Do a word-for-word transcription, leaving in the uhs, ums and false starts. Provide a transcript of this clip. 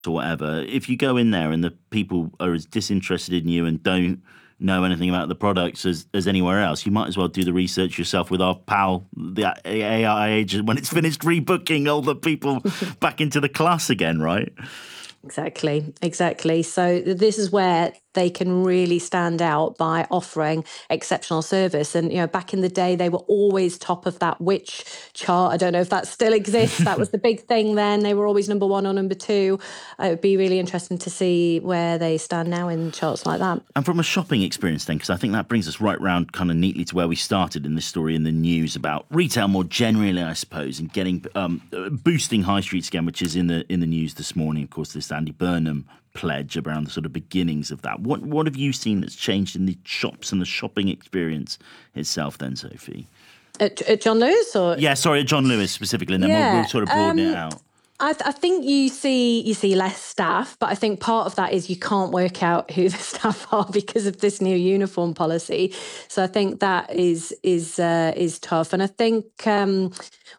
or whatever, if you go in there and the people are as disinterested in you and don't know anything about the products as, as anywhere else, you might as well do the research yourself with our pal, the A I agent, when it's finished rebooking all the people back into the class again, right? Exactly, exactly. So this is where they can really stand out by offering exceptional service. And, you know, back in the day, they were always top of that Which chart. I don't know if that still exists. That was the big thing then. They were always number one or number two. Uh, it would be really interesting to see where they stand now in charts like that. And from a shopping experience then, because I think that brings us right round kind of neatly to where we started in this story in the news about retail more generally, I suppose, and getting um, boosting high streets again, which is in the in the news this morning. Of course, this Andy Burnham pledge around the sort of beginnings of that. What what have you seen that's changed in the shops and the shopping experience itself then, Sophie? At, at John Lewis? Or Yeah, sorry, at John Lewis specifically, and then yeah, we'll, we'll sort of broaden um, it out. I, th- I think you see you see less staff, but I think part of that is you can't work out who the staff are because of this new uniform policy. So I think that is is uh, is tough, and I think um,